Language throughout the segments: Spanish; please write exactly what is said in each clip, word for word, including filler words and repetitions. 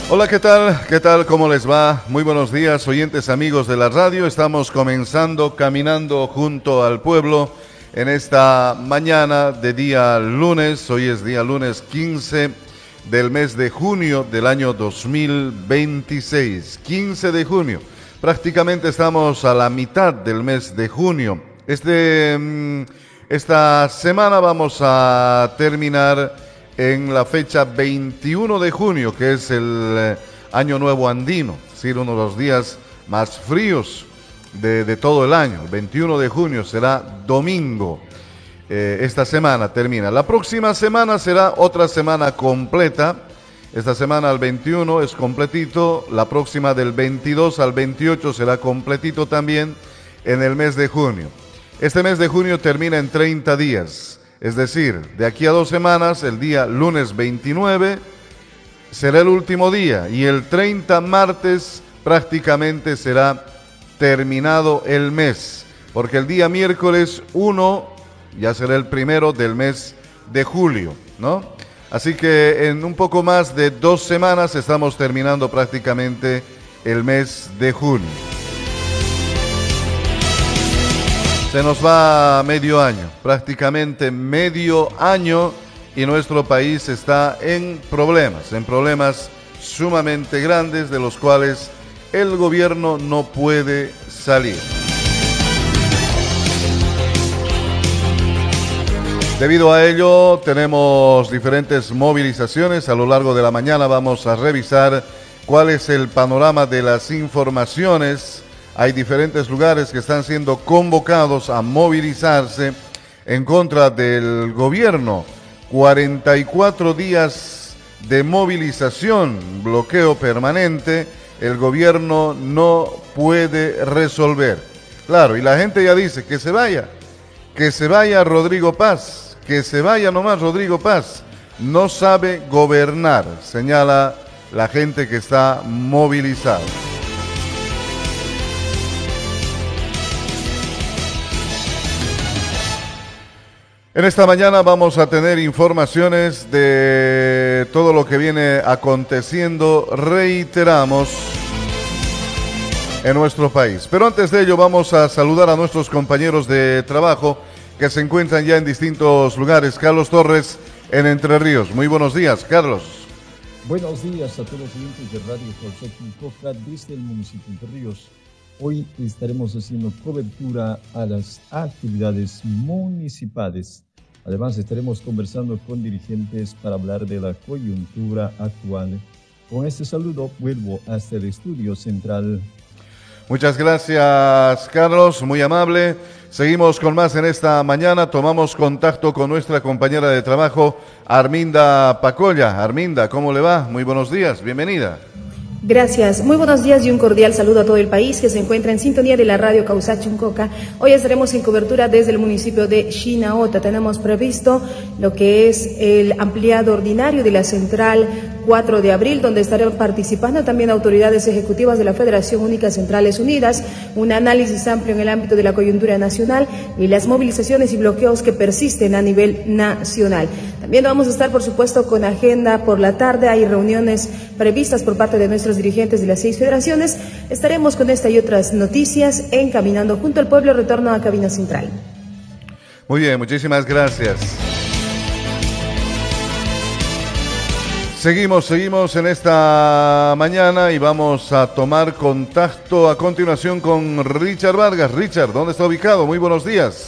Hola, ¿qué tal? ¿Qué tal? ¿Cómo les va? Muy buenos días, oyentes amigos de la radio. Estamos comenzando Caminando junto al pueblo en esta mañana de día lunes. Hoy es día lunes quince del mes de junio del año dos mil veintiséis. quince de junio. Prácticamente estamos a la mitad del mes de junio. Este, esta semana vamos a terminar en la fecha veintiuno de junio, que es el eh, Año Nuevo Andino, es decir, uno de los días más fríos de, de todo el año. El veintiuno de junio será domingo. Eh, esta semana termina. La próxima semana será otra semana completa. Esta semana al veintiuno es completito. La próxima del veintidós al veintiocho será completito también en el mes de junio. Este mes de junio termina en treinta días. Es decir, de aquí a dos semanas, el día lunes veintinueve será el último día y el treinta martes prácticamente será terminado el mes, porque el día miércoles uno ya será el primero del mes de julio, ¿no? Así que en un poco más de dos semanas estamos terminando prácticamente el mes de junio. Se nos va medio año, prácticamente medio año, y nuestro país está en problemas, en problemas sumamente grandes de los cuales el gobierno no puede salir. Debido a ello, tenemos diferentes movilizaciones. A lo largo de la mañana vamos a revisar cuál es el panorama de las informaciones. Hay diferentes lugares que están siendo convocados a movilizarse en contra del gobierno. cuarenta y cuatro días de movilización, bloqueo permanente, el gobierno no puede resolver. Claro, y la gente ya dice que se vaya, que se vaya Rodrigo Paz, que se vaya nomás Rodrigo Paz. No sabe gobernar, señala la gente que está movilizada. En esta mañana vamos a tener informaciones de todo lo que viene aconteciendo, reiteramos, en nuestro país. Pero antes de ello vamos a saludar a nuestros compañeros de trabajo que se encuentran ya en distintos lugares. Carlos Torres en Entre Ríos. Muy buenos días, Carlos. Buenos días a todos los oyentes de Radio José Coca desde el municipio de Entre Ríos. Hoy estaremos haciendo cobertura a las actividades municipales. Además, estaremos conversando con dirigentes para hablar de la coyuntura actual. Con este saludo, vuelvo hasta el estudio central. Muchas gracias, Carlos, muy amable. Seguimos con más en esta mañana. Tomamos contacto con nuestra compañera de trabajo, Arminda Pacolla. Arminda, ¿cómo le va? Muy buenos días, bienvenida. Gracias. Muy buenos días y un cordial saludo a todo el país que se encuentra en sintonía de la radio Causachuncoca. Hoy estaremos en cobertura desde el municipio de Chinaota. Tenemos previsto lo que es el ampliado ordinario de la central cuatro de abril, donde estarán participando también autoridades ejecutivas de la Federación Única Centrales Unidas, un análisis amplio en el ámbito de la coyuntura nacional y las movilizaciones y bloqueos que persisten a nivel nacional. También vamos a estar, por supuesto, con agenda por la tarde. Hay reuniones previstas por parte de nuestros dirigentes de las seis federaciones. Estaremos con esta y otras noticias en Caminando junto al pueblo. Retorno a Cabina Central. Muy bien, muchísimas gracias. Seguimos, seguimos en esta mañana y vamos a tomar contacto a continuación con Richard Vargas. Richard, ¿dónde está ubicado? Muy buenos días.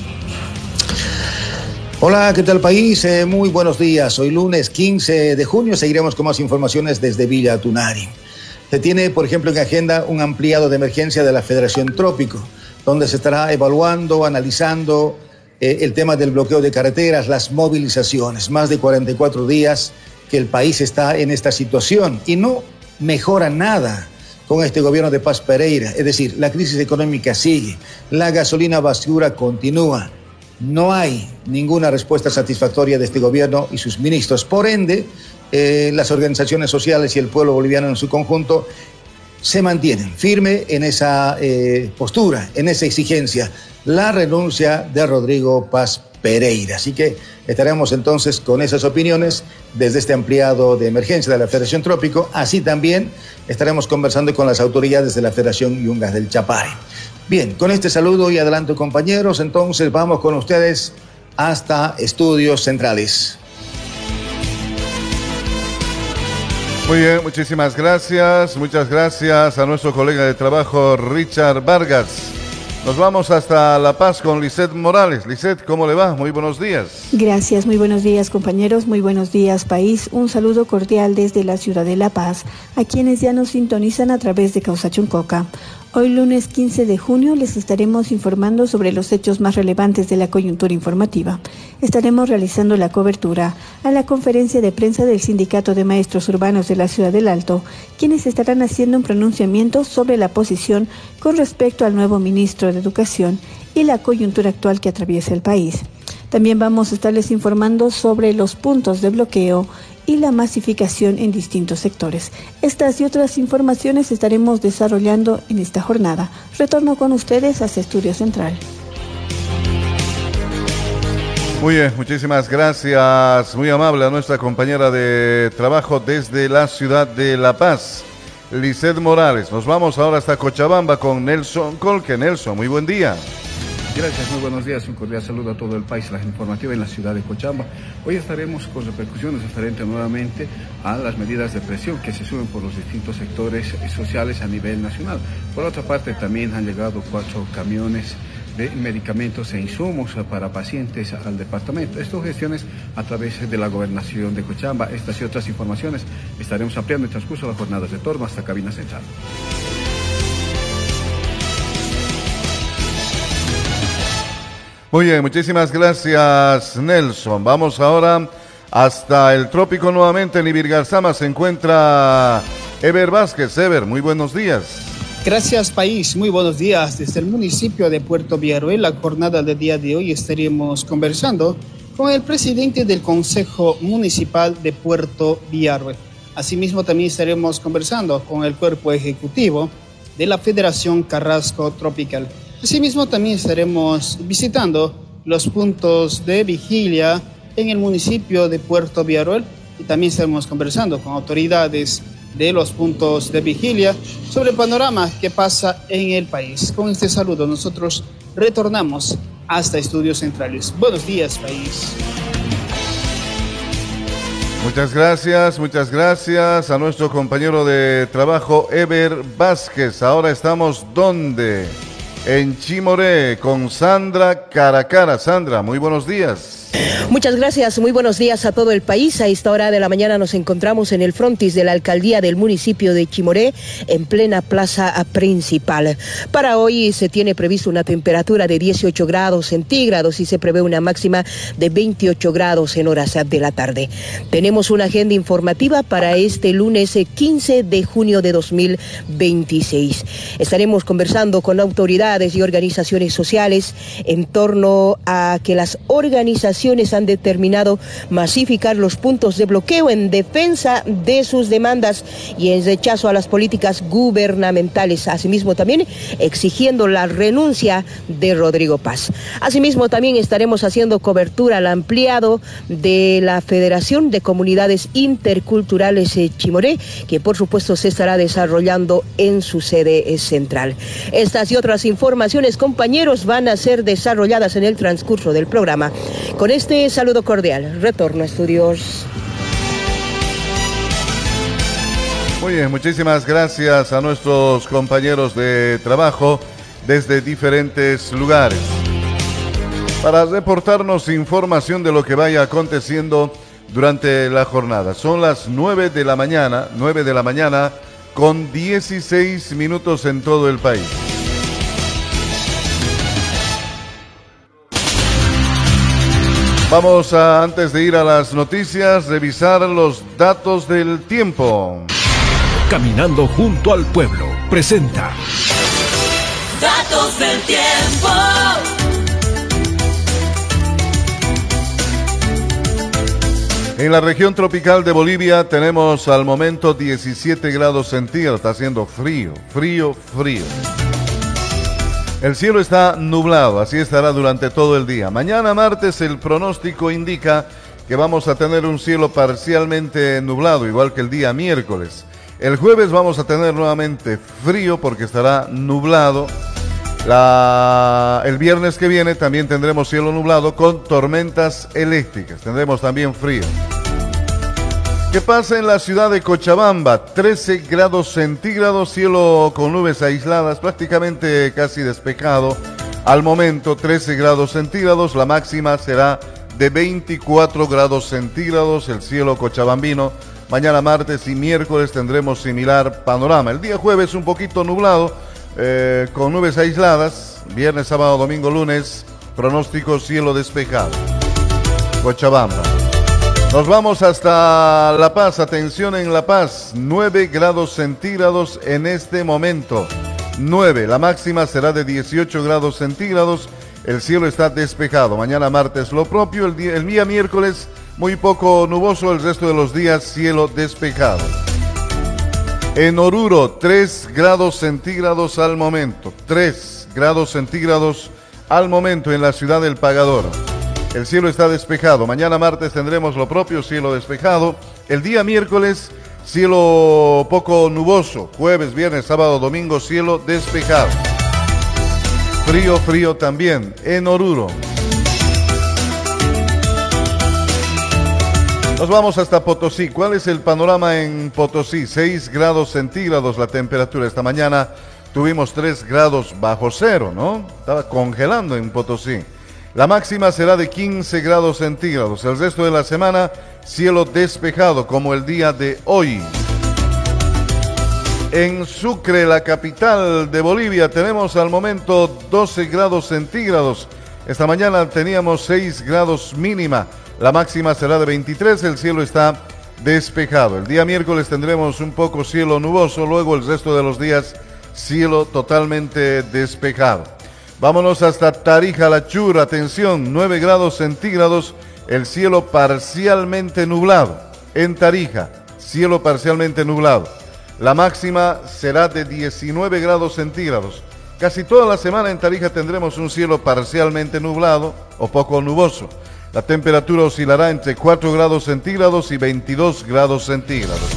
Hola, ¿qué tal país? Eh, muy buenos días. Hoy lunes quince de junio seguiremos con más informaciones desde Villa Tunari. Se tiene, por ejemplo, en agenda un ampliado de emergencia de la Federación Trópico, donde se estará evaluando, analizando eh, el tema del bloqueo de carreteras, las movilizaciones. Más de cuarenta y cuatro días que el país está en esta situación y no mejora nada con este gobierno de Paz Pereira. Es decir, la crisis económica sigue, la gasolina basura continúa. No hay ninguna respuesta satisfactoria de este gobierno y sus ministros. Por ende, eh, las organizaciones sociales y el pueblo boliviano en su conjunto se mantienen firme en esa eh, postura, en esa exigencia. La renuncia de Rodrigo Paz Pereira. Así que estaremos entonces con esas opiniones desde este ampliado de emergencia de la Federación Trópico. Así también estaremos conversando con las autoridades de la Federación Yungas del Chapare. Bien, con este saludo y adelanto, compañeros, entonces vamos con ustedes hasta Estudios Centrales. Muy bien, muchísimas gracias. Muchas gracias a nuestro colega de trabajo Richard Vargas. Nos vamos hasta La Paz con Lisette Morales. Lisette, ¿cómo le va? Muy buenos días. Gracias, muy buenos días, compañeros, muy buenos días, país. Un saludo cordial desde la ciudad de La Paz, a quienes ya nos sintonizan a través de Causachuncoca. Hoy lunes quince de junio les estaremos informando sobre los hechos más relevantes de la coyuntura informativa. Estaremos realizando la cobertura a la conferencia de prensa del Sindicato de Maestros Urbanos de la Ciudad del Alto, quienes estarán haciendo un pronunciamiento sobre la posición con respecto al nuevo ministro de Educación y la coyuntura actual que atraviesa el país. También vamos a estarles informando sobre los puntos de bloqueo y la masificación en distintos sectores. Estas y otras informaciones estaremos desarrollando en esta jornada. Retorno con ustedes hacia Estudio Central. Muy bien, muchísimas gracias. Muy amable a nuestra compañera de trabajo desde la ciudad de La Paz, Lisette Morales. Nos vamos ahora hasta Cochabamba con Nelson Colque. Nelson, muy buen día. Gracias, muy buenos días, un cordial saludo a todo el país, la informativa en la ciudad de Cochabamba. Hoy estaremos con repercusiones referentes nuevamente a las medidas de presión que se suben por los distintos sectores sociales a nivel nacional. Por otra parte, también han llegado cuatro camiones de medicamentos e insumos para pacientes al departamento. Esto gestiones a través de la gobernación de Cochabamba. Estas y otras informaciones estaremos ampliando en transcurso de las jornadas de Torno hasta Cabina Central. Muy bien, muchísimas gracias, Nelson. Vamos ahora hasta el trópico nuevamente. En Ibirgarzama se encuentra Eber Vázquez. Eber, muy buenos días. Gracias, país. Muy buenos días. Desde el municipio de Puerto Villarroel, la jornada del día de hoy estaremos conversando con el presidente del Consejo Municipal de Puerto Villarroel. Asimismo, también estaremos conversando con el cuerpo ejecutivo de la Federación Carrasco Tropical. Asimismo, también estaremos visitando los puntos de vigilia en el municipio de Puerto Villarroel y también estaremos conversando con autoridades de los puntos de vigilia sobre el panorama que pasa en el país. Con este saludo nosotros retornamos hasta Estudios Centrales. Buenos días, país. Muchas gracias, muchas gracias a nuestro compañero de trabajo Eber Vázquez. Ahora estamos ¿dónde? En Chimoré, con Sandra Caracara. Sandra, muy buenos días. Muchas gracias, muy buenos días a todo el país. A esta hora de la mañana nos encontramos en el frontis de la alcaldía del municipio de Chimoré, en plena plaza principal. Para hoy se tiene previsto una temperatura de dieciocho grados centígrados y se prevé una máxima de veintiocho grados en horas de la tarde. Tenemos una agenda informativa para este lunes quince de junio de dos mil veintiséis. Estaremos conversando con autoridades y organizaciones sociales en torno a que las organizaciones han determinado masificar los puntos de bloqueo en defensa de sus demandas y en rechazo a las políticas gubernamentales. Asimismo, también exigiendo la renuncia de Rodrigo Paz. Asimismo, también estaremos haciendo cobertura al ampliado de la Federación de Comunidades Interculturales de Chimoré, que por supuesto se estará desarrollando en su sede central. Estas y otras informaciones, compañeros, van a ser desarrolladas en el transcurso del programa. Con este saludo cordial, retorno a estudios. Muy bien, muchísimas gracias a nuestros compañeros de trabajo desde diferentes lugares para reportarnos información de lo que vaya aconteciendo durante la jornada. Son las nueve de la mañana, nueve de la mañana con dieciséis minutos en todo el país. Vamos a, antes de ir a las noticias, revisar los datos del tiempo. Caminando junto al pueblo, presenta Datos del tiempo. En la región tropical de Bolivia tenemos al momento diecisiete grados centígrados, está haciendo frío, frío, frío. El cielo está nublado, así estará durante todo el día. Mañana martes el pronóstico indica que vamos a tener un cielo parcialmente nublado, igual que el día miércoles. El jueves vamos a tener nuevamente frío porque estará nublado. La... El viernes que viene también tendremos cielo nublado con tormentas eléctricas. Tendremos también frío. ¿Qué pasa en la ciudad de Cochabamba? trece grados centígrados, cielo con nubes aisladas, prácticamente casi despejado. Al momento trece grados centígrados, la máxima será de veinticuatro grados centígrados, el cielo cochabambino. Mañana martes y miércoles tendremos similar panorama. El día jueves un poquito nublado, eh, con nubes aisladas. Viernes, sábado, domingo, lunes, pronóstico cielo despejado. Cochabamba. Nos vamos hasta La Paz. Atención en La Paz, nueve grados centígrados en este momento. nueve, la máxima será de dieciocho grados centígrados. El cielo está despejado. Mañana martes lo propio, el día, el día miércoles muy poco nuboso, el resto de los días cielo despejado. En Oruro, tres grados centígrados al momento. tres grados centígrados al momento en la ciudad del Pagador. El cielo está despejado. Mañana martes tendremos lo propio, cielo despejado. El día miércoles, cielo poco nuboso. Jueves, viernes, sábado, domingo, cielo despejado. Frío, frío también en Oruro. Nos vamos hasta Potosí. ¿Cuál es el panorama en Potosí? seis grados centígrados la temperatura. Esta mañana tuvimos tres grados bajo cero, ¿no? Estaba congelando en Potosí. La máxima será de quince grados centígrados. El resto de la semana, cielo despejado, como el día de hoy. En Sucre, la capital de Bolivia, tenemos al momento doce grados centígrados. Esta mañana teníamos seis grados mínima. La máxima será de veintitrés. El cielo está despejado. El día miércoles tendremos un poco cielo nuboso. Luego el resto de los días, cielo totalmente despejado. Vámonos hasta Tarija, La Chura. Atención, nueve grados centígrados, el cielo parcialmente nublado. En Tarija, cielo parcialmente nublado. La máxima será de diecinueve grados centígrados. Casi toda la semana en Tarija tendremos un cielo parcialmente nublado o poco nuboso. La temperatura oscilará entre cuatro grados centígrados y veintidós grados centígrados.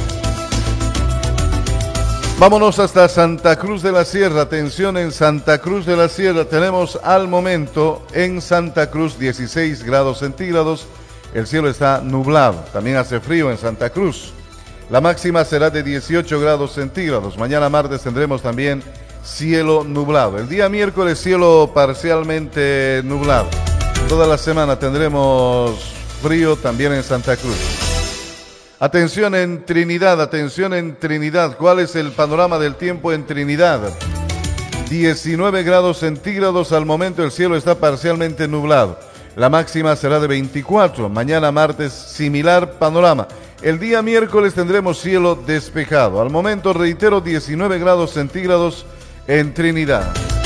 Vámonos hasta Santa Cruz de la Sierra. Atención, en Santa Cruz de la Sierra tenemos al momento en Santa Cruz dieciséis grados centígrados. El cielo está nublado. También hace frío en Santa Cruz. La máxima será de dieciocho grados centígrados. Mañana martes tendremos también cielo nublado. El día miércoles cielo parcialmente nublado. Toda la semana tendremos frío también en Santa Cruz. Atención en Trinidad, atención en Trinidad. ¿Cuál es el panorama del tiempo en Trinidad? diecinueve grados centígrados al momento, el cielo está parcialmente nublado. La máxima será de veinticuatro. Mañana martes, similar panorama. El día miércoles tendremos cielo despejado. Al momento, reitero, diecinueve grados centígrados en Trinidad.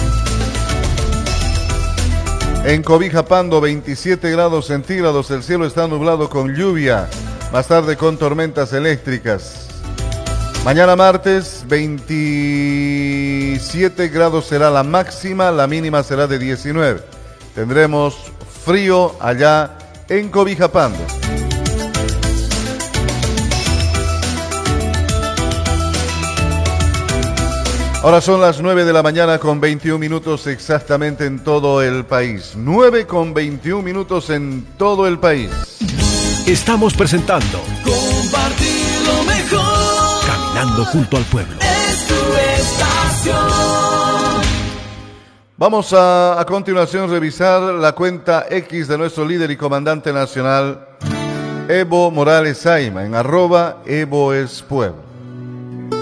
En Cobija Pando, veintisiete grados centígrados, el cielo está nublado con lluvia. Más tarde con tormentas eléctricas. Mañana martes, veintisiete grados será la máxima, la mínima será de diecinueve. Tendremos frío allá en Cobija Pando. Ahora son las nueve de la mañana con veintiún minutos exactamente en todo el país. nueve con veintiún minutos en todo el país. Estamos presentando Compartir lo mejor. Caminando junto al pueblo. Es tu estación. Vamos a, a continuación revisar la cuenta X de nuestro líder y comandante nacional, Evo Morales Saima, en arroba Evo es Pueblo.